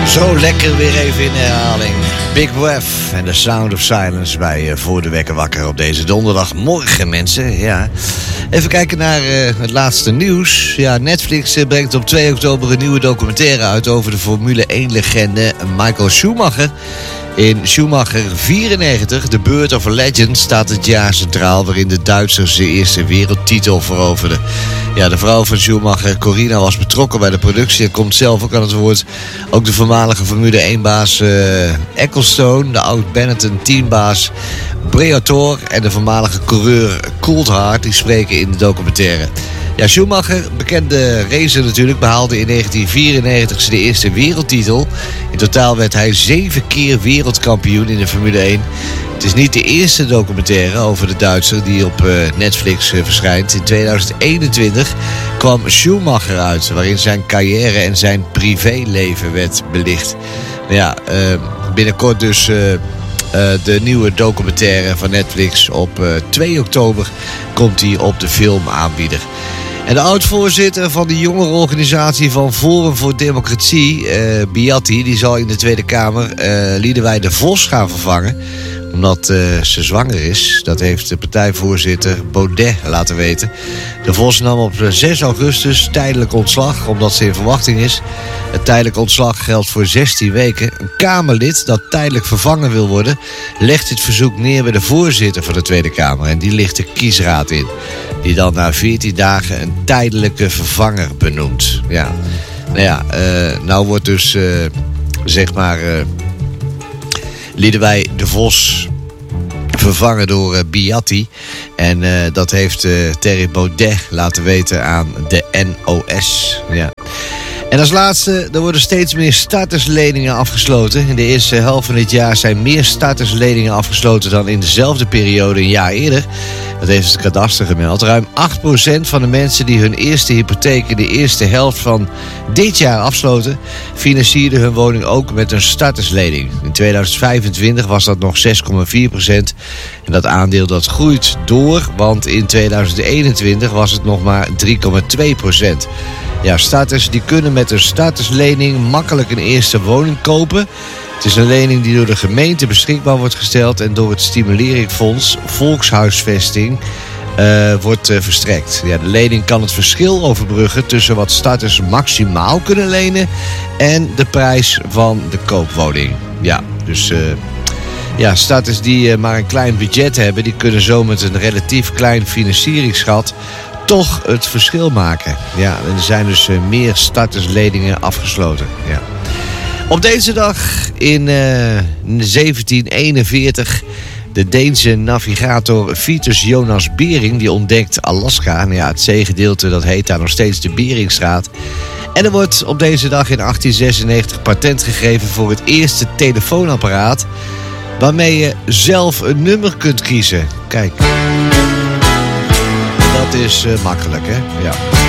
Zo lekker weer even in herhaling. Big Breath en The Sound of Silence bij Voor de Wekker Wakker op deze donderdagmorgen, mensen. Ja. Even kijken naar het laatste nieuws. Ja, Netflix brengt op 2 oktober een nieuwe documentaire uit over de Formule 1-legende Michael Schumacher. In Schumacher 94, The Birth of a Legend, staat het jaar centraal waarin de Duitsers de eerste wereldtitel veroverden. Ja, de vrouw van Schumacher, Corina, was betrokken bij de productie en komt zelf ook aan het woord. Ook de voormalige Formule 1-baas Ecclestone, de oud-Benetton-teambaas Briatore en de voormalige coureur Coulthard, die spreken in de documentaire. Ja, Schumacher, bekende racer natuurlijk, behaalde in 1994 zijn eerste wereldtitel. In totaal werd hij 7 keer wereldkampioen in de Formule 1. Het is niet de eerste documentaire over de Duitser die op Netflix verschijnt. In 2021 kwam Schumacher uit, waarin zijn carrière en zijn privéleven werd belicht. Nou ja, binnenkort dus de nieuwe documentaire van Netflix. Op 2 oktober komt hij op de filmaanbieder. En de oud-voorzitter van de jongerenorganisatie van Forum voor Democratie, Biatti, die zal in de Tweede Kamer Liedewij de Vos gaan vervangen. Omdat ze zwanger is. Dat heeft de partijvoorzitter Baudet laten weten. De Vos nam op 6 augustus tijdelijk ontslag, omdat ze in verwachting is. Het tijdelijk ontslag geldt voor 16 weken. Een Kamerlid dat tijdelijk vervangen wil worden, legt dit verzoek neer bij de voorzitter van de Tweede Kamer. En die ligt de kiesraad in. Die dan na 14 dagen een tijdelijke vervanger benoemt. Ja. Nou ja, nou wordt dus Liedewij de Vos vervangen door Biatti. En dat heeft Thierry Baudet laten weten aan de NOS. Ja. En als laatste, er worden steeds meer startersleningen afgesloten. In de eerste helft van dit jaar zijn meer startersleningen afgesloten dan in dezelfde periode een jaar eerder. Dat heeft het kadaster gemeld. Ruim 8% van de mensen die hun eerste hypotheek in de eerste helft van dit jaar afsloten, financierden hun woning ook met een starterslening. In 2025 was dat nog 6,4%. En dat aandeel dat groeit door, want in 2021 was het nog maar 3,2%. Ja, starters die kunnen met een starterslening makkelijk een eerste woning kopen. Het is een lening die door de gemeente beschikbaar wordt gesteld en door het Stimuleringsfonds Volkshuisvesting wordt verstrekt. Ja, de lening kan het verschil overbruggen tussen wat starters maximaal kunnen lenen en de prijs van de koopwoning. Ja, dus starters die maar een klein budget hebben, die kunnen zo met een relatief klein financieringsgat toch het verschil maken. Ja, en er zijn dus meer startersleningen afgesloten. Ja. Op deze dag in 1741... de Deense navigator Vitus Jonas Bering, die ontdekt Alaska. Nou ja, het zeegedeelte dat heet daar nog steeds de Beringstraat. En er wordt op deze dag in 1896 patent gegeven voor het eerste telefoonapparaat waarmee je zelf een nummer kunt kiezen. Kijk. Dat is makkelijk, hè? Ja.